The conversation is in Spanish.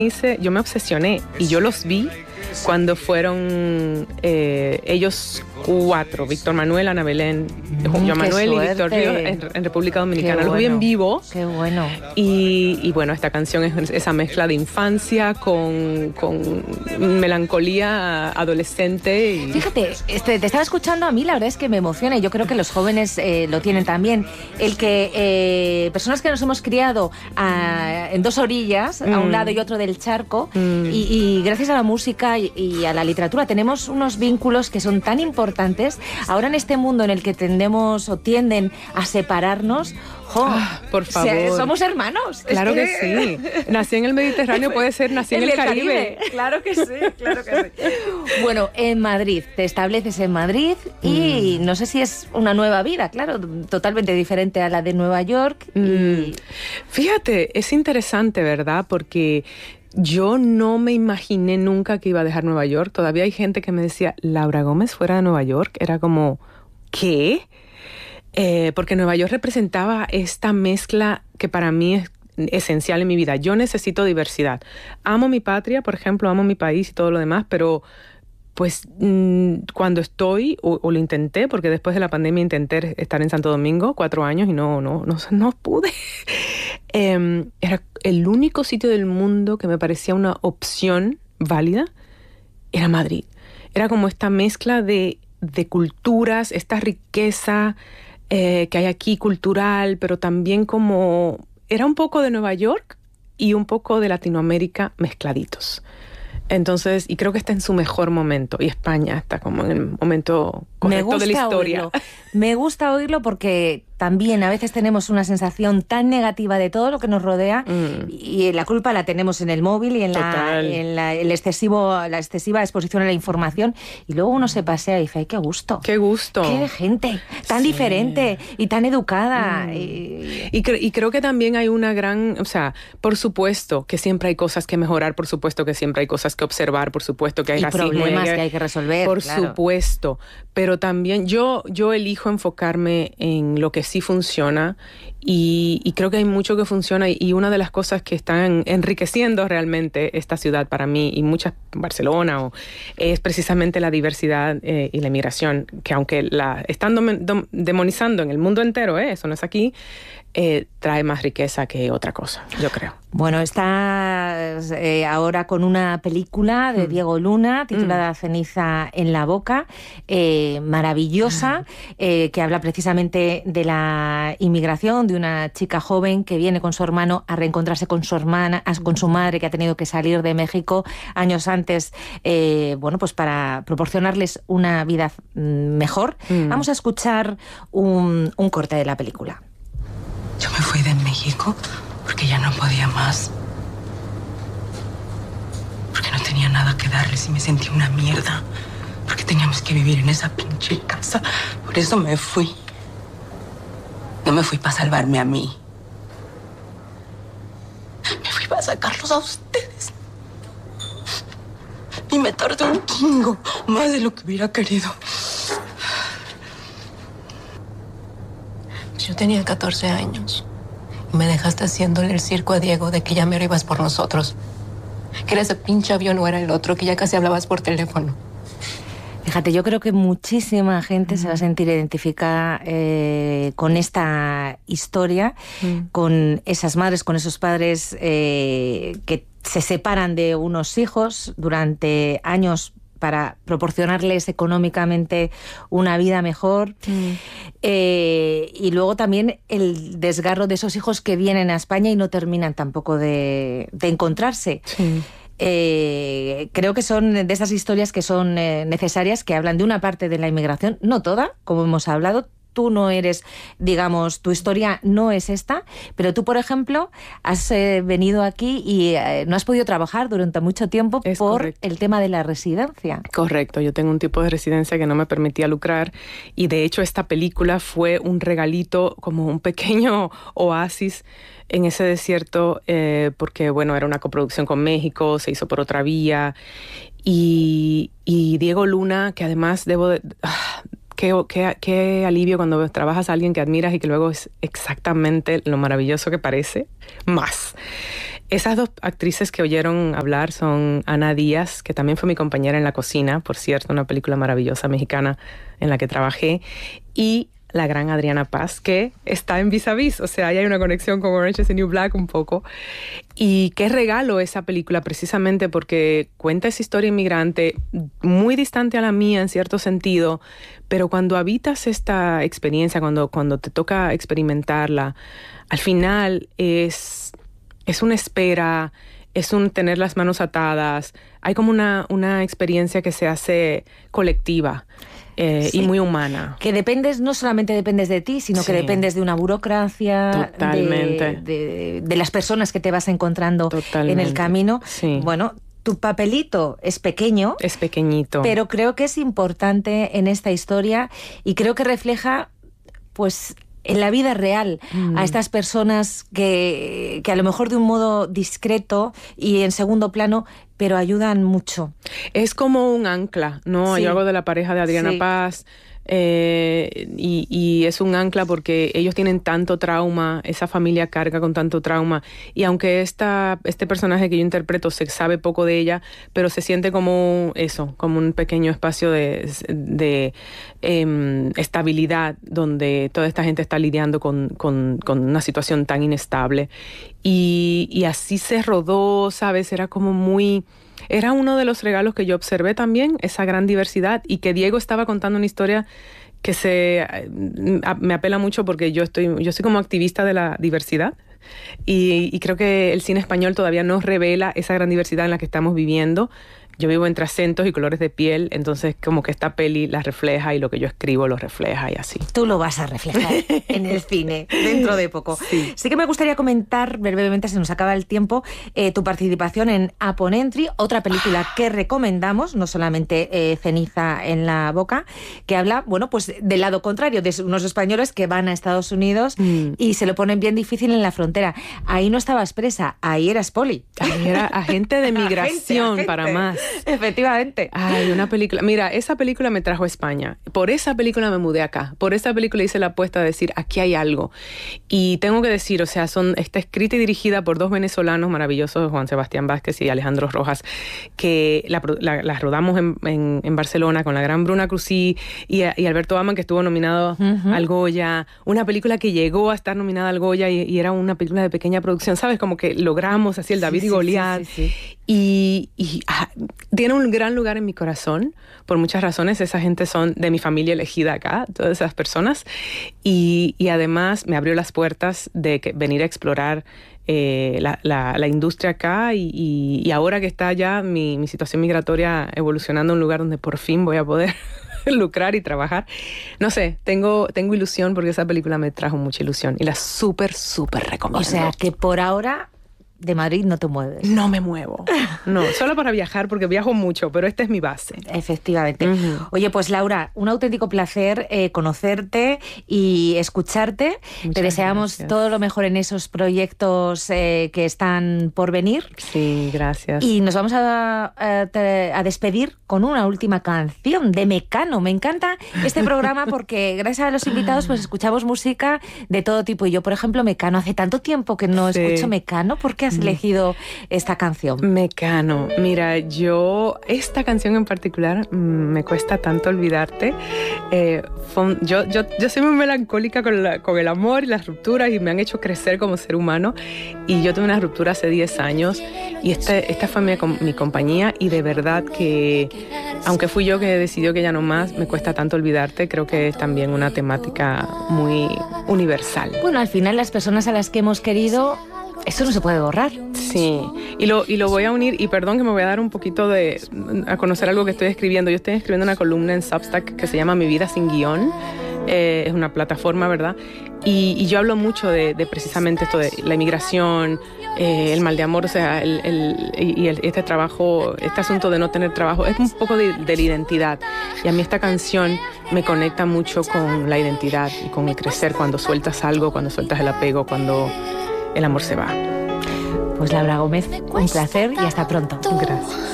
yo me obsesioné y yo los vi cuando fueron ellos 4, Víctor Manuel, Ana Belén, Joan Manuel y Víctor Ríos en República Dominicana. Los vi en vivo. Qué bueno. Y bueno, esta canción es esa mezcla de infancia con melancolía adolescente. Y... Fíjate, te estaba escuchando, a mí la verdad es que me emociona y yo creo que los jóvenes lo tienen también. El que personas que nos hemos criado en dos orillas, a un lado y otro del charco, y gracias a la música y a la literatura tenemos unos vínculos que son tan importantes. Ahora en este mundo en el que tienden a separarnos, por favor. Somos hermanos. Claro que sí. Nací en el Mediterráneo, puede ser nací en el Caribe. Claro que sí, claro que sí. Bueno, en Madrid, te estableces en Madrid y no sé si es una nueva vida, claro, totalmente diferente a la de Nueva York. Fíjate, es interesante, ¿verdad? Porque yo no me imaginé nunca que iba a dejar Nueva York. Todavía hay gente que me decía, Laura Gómez fuera de Nueva York. Era como, ¿qué? Porque Nueva York representaba esta mezcla que para mí es esencial en mi vida. Yo necesito diversidad. Amo mi patria, por ejemplo, amo mi país y todo lo demás, pero pues cuando estoy, o lo intenté, porque después de la pandemia intenté estar en Santo Domingo 4 años y no pude. Era el único sitio del mundo que me parecía una opción válida, era Madrid. Era como esta mezcla de culturas, esta riqueza que hay aquí cultural, pero también como era un poco de Nueva York y un poco de Latinoamérica mezcladitos. Entonces, y creo que está en su mejor momento, y España está como en el momento correcto de la historia. Me gusta oírlo porque también a veces tenemos una sensación tan negativa de todo lo que nos rodea y la culpa la tenemos en el móvil y en la excesiva exposición a la información, y luego uno se pasea y dice, ¡ay, qué gusto! ¡Qué gusto! ¡Qué gente tan diferente y tan educada! Y creo que también hay una gran, o sea, por supuesto que siempre hay cosas que mejorar, por supuesto que siempre hay cosas que observar, por supuesto que hay racismo, problemas que hay que resolver, por supuesto, pero también yo elijo enfocarme en lo que sí funciona y creo que hay mucho que funciona, y una de las cosas que están enriqueciendo realmente esta ciudad para mí y muchas, Barcelona, es precisamente la diversidad y la inmigración, que aunque la están demonizando en el mundo entero, eso no es aquí, trae más riqueza que otra cosa, yo creo. Bueno, estás ahora con una película de Diego Luna titulada Ceniza en la boca, maravillosa, que habla precisamente de la inmigración, de una chica joven que viene con su hermano a reencontrarse con su hermana, con su madre, que ha tenido que salir de México años antes, pues para proporcionarles una vida mejor. Vamos a escuchar un corte de la película. Yo me fui de México porque ya no podía más. Porque no tenía nada que darles y me sentía una mierda. Porque teníamos que vivir en esa pinche casa. Por eso me fui. No me fui para salvarme a mí. Me fui para sacarlos a ustedes. Y me tardé un chingo, más de lo que hubiera querido. Yo tenía 14 años y me dejaste haciéndole el circo a Diego de que ya mero ibas por nosotros. Que era ese pinche avión o era el otro, que ya casi hablabas por teléfono. Fíjate, yo creo que muchísima gente se va a sentir identificada con esta historia, con esas madres, con esos padres que se separan de unos hijos durante años para proporcionarles económicamente una vida mejor. Y luego también el desgarro de esos hijos que vienen a España y no terminan tampoco de encontrarse. Sí. Creo que son de esas historias que son necesarias, que hablan de una parte de la inmigración, no toda, como hemos hablado. Tú no eres, digamos, tu historia no es esta, pero tú, por ejemplo, has venido aquí y no has podido trabajar durante mucho tiempo por el tema de la residencia. Correcto, yo tengo un tipo de residencia que no me permitía lucrar, y de hecho esta película fue un regalito, como un pequeño oasis en ese desierto, porque bueno, era una coproducción con México, se hizo por otra vía, y Diego Luna, que además Qué alivio cuando trabajas a alguien que admiras y que luego es exactamente lo maravilloso que parece, más. Esas dos actrices que oyeron hablar son Ana Díaz, que también fue mi compañera en La Cocina, por cierto, una película maravillosa mexicana en la que trabajé, y la gran Adriana Paz, que está en Vis a Vis, o sea, ahí hay una conexión con Orange is the New Black un poco. Y qué regalo esa película, precisamente porque cuenta esa historia inmigrante muy distante a la mía en cierto sentido, pero cuando habitas esta experiencia, cuando te toca experimentarla, al final es una espera, es un tener las manos atadas, hay como una experiencia que se hace colectiva. Sí. Y muy humana. Que no solamente dependes de ti, sino que dependes de una burocracia, de las personas que te vas encontrando en el camino. Sí. Bueno, tu papelito es pequeño. Es pequeñito. Pero creo que es importante en esta historia y creo que refleja, pues, en la vida real a estas personas que a lo mejor de un modo discreto y en segundo plano, pero ayudan mucho. Es como un ancla, ¿no? Sí. Yo hago de la pareja de Adriana Paz y es un ancla porque ellos tienen tanto trauma, esa familia carga con tanto trauma, y aunque este personaje que yo interpreto se sabe poco de ella, pero se siente como eso, como un pequeño espacio de estabilidad donde toda esta gente está lidiando con una situación tan inestable. Y así se rodó, ¿sabes? Era uno de los regalos que yo observé también, esa gran diversidad, y que Diego estaba contando una historia que me apela mucho porque yo soy como activista de la diversidad y creo que el cine español todavía no revela esa gran diversidad en la que estamos viviendo. Yo vivo entre acentos y colores de piel, entonces como que esta peli la refleja y lo que yo escribo lo refleja y así. Tú lo vas a reflejar en el cine dentro de poco. Sí que me gustaría comentar brevemente, se nos acaba el tiempo, tu participación en Upon Entry, otra película que recomendamos, no solamente Ceniza en la boca, que habla, bueno, pues del lado contrario, de unos españoles que van a Estados Unidos y se lo ponen bien difícil en la frontera. Ahí no estabas presa, ahí eras poli. Ahí era agente de migración, agente. Para más. Efectivamente. Ay, una película. Mira, esa película me trajo a España. Por esa película me mudé acá. Por esa película hice la apuesta de decir, aquí hay algo. Y tengo que decir, o sea, está escrita y dirigida por dos venezolanos maravillosos, Juan Sebastián Vázquez y Alejandro Rojas, que la rodamos en Barcelona con la gran Bruna Cruzí y Alberto Aman, que estuvo nominado al Goya. Una película que llegó a estar nominada al Goya y era una película de pequeña producción, ¿sabes? Como que logramos así el David y Goliat. Sí. Y tiene un gran lugar en mi corazón, por muchas razones. Esa gente son de mi familia elegida acá, todas esas personas. Y además me abrió las puertas de venir a explorar la industria acá. Y ahora que está ya mi situación migratoria evolucionando a un lugar donde por fin voy a poder lucrar y trabajar. No sé, tengo ilusión porque esa película me trajo mucha ilusión y la súper recomiendo. O sea, que por ahora de Madrid no te mueves. No me muevo. No, solo para viajar, porque viajo mucho, pero esta es mi base. Efectivamente. Oye, pues Laura, un auténtico placer conocerte y escucharte. Te deseamos todo lo mejor en esos proyectos que están por venir. Sí, gracias. Y nos vamos a despedir con una última canción de Mecano. Me encanta este programa porque gracias a los invitados pues escuchamos música de todo tipo. Y yo, por ejemplo, Mecano, hace tanto tiempo que no escucho Mecano. ¿Por qué has elegido esta canción? Mecano. Mira, esta canción en particular me cuesta tanto olvidarte. Yo soy muy melancólica con el amor y las rupturas y me han hecho crecer como ser humano. Y yo tuve una ruptura hace 10 años y esta fue mi compañía, y de verdad que, aunque fui yo que decidió que ya no más, me cuesta tanto olvidarte. Creo que es también una temática muy universal. Bueno, al final las personas a las que hemos querido, eso no se puede borrar. Sí, y lo voy a unir, y perdón que me voy a dar un poquito a conocer algo que estoy escribiendo. Yo estoy escribiendo una columna en Substack que se llama Mi vida sin guión. Es una plataforma, ¿verdad? Y yo hablo mucho de precisamente esto de la inmigración, el mal de amor, o sea, este trabajo, este asunto de no tener trabajo, es un poco de la identidad. Y a mí esta canción me conecta mucho con la identidad y con el crecer cuando sueltas algo, cuando sueltas el apego, cuando el amor se va. Pues Laura Gómez, un placer y hasta pronto. Gracias.